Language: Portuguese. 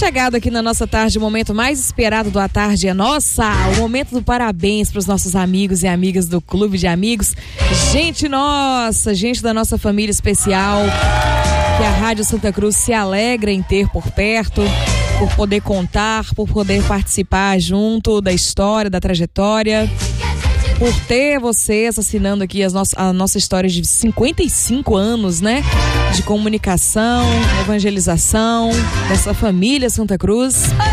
chegado aqui na nossa tarde, o momento mais esperado do A Tarde é Nossa, o momento do parabéns para os nossos amigos e amigas do Clube de Amigos. Gente nossa, gente da nossa família especial, que a Rádio Santa Cruz se alegra em ter por perto, por poder contar, por poder participar junto da história, da trajetória, por ter vocês assinando aqui a nossa história de 55 anos, né? De comunicação, evangelização, dessa família Santa Cruz.